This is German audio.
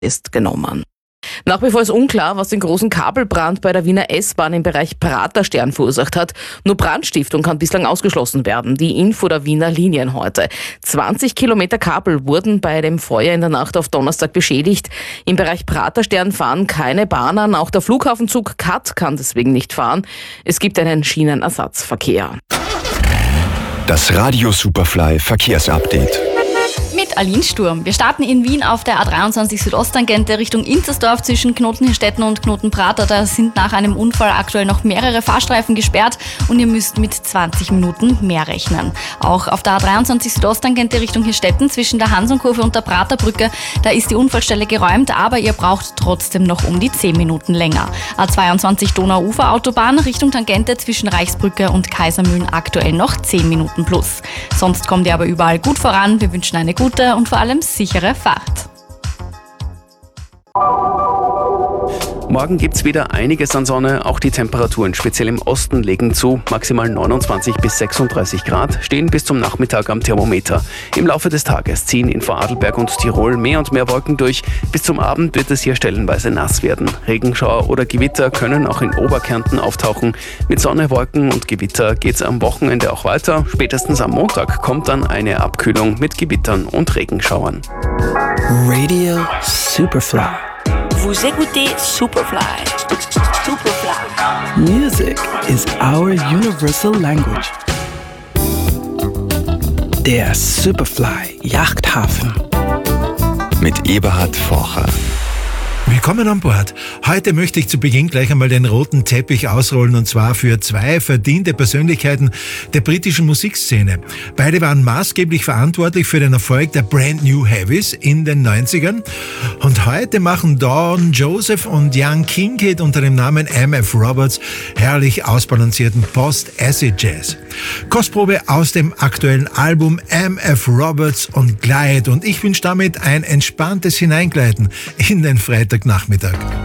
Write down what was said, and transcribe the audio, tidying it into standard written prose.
ist genommen. Nach wie vor ist unklar, was den großen Kabelbrand bei der Wiener S-Bahn im Bereich Praterstern verursacht hat. Nur Brandstiftung kann bislang ausgeschlossen werden. Die Info der Wiener Linien heute. 20 Kilometer Kabel wurden bei dem Feuer in der Nacht auf Donnerstag beschädigt. Im Bereich Praterstern fahren keine Bahnen. Auch der Flughafenzug CAT kann deswegen nicht fahren. Es gibt einen Schienenersatzverkehr. Das Radio Superfly Verkehrsupdate. Mit Aline Sturm. Wir starten in Wien auf der A23 Südosttangente Richtung Inzersdorf zwischen Knotenstetten und Knotenprater. Da sind nach einem Unfall aktuell noch mehrere Fahrstreifen gesperrt und ihr müsst mit 20 Minuten mehr rechnen. Auch auf der A23 Südosttangente Richtung Hirstetten zwischen der Hansonkurve und der Praterbrücke, da ist die Unfallstelle geräumt, aber ihr braucht trotzdem noch um die 10 Minuten länger. A22 Donau-Ufer-Autobahn Richtung Tangente zwischen Reichsbrücke und Kaisermühlen aktuell noch 10 Minuten plus. Sonst kommt ihr aber überall gut voran. Wir wünschen eine gute und vor allem sichere Fahrt. Morgen gibt's wieder einiges an Sonne, auch die Temperaturen speziell im Osten legen zu. Maximal 29 bis 36 Grad stehen bis zum Nachmittag am Thermometer. Im Laufe des Tages ziehen in Vorarlberg und Tirol mehr und mehr Wolken durch. Bis zum Abend wird es hier stellenweise nass werden. Regenschauer oder Gewitter können auch in Oberkärnten auftauchen. Mit Sonne, Wolken und Gewitter geht's am Wochenende auch weiter. Spätestens am Montag kommt dann eine Abkühlung mit Gewittern und Regenschauern. Radio Superfly. Vous écoutez Superfly. Superfly. Music is our universal language. Der Superfly Yachthafen. Mit Eberhard Forcher. Willkommen an Bord. Heute möchte ich zu Beginn gleich einmal den roten Teppich ausrollen, und zwar für zwei verdiente Persönlichkeiten der britischen Musikszene. Beide waren maßgeblich verantwortlich für den Erfolg der Brand New Heavies in den 90ern. Und heute machen Dawn Joseph und Young Kincaid unter dem Namen MF Roberts herrlich ausbalancierten Post-Acid-Jazz. Kostprobe aus dem aktuellen Album MF Roberts und Glide. Und ich wünsche damit ein entspanntes Hineingleiten in den Freitagnachmittag.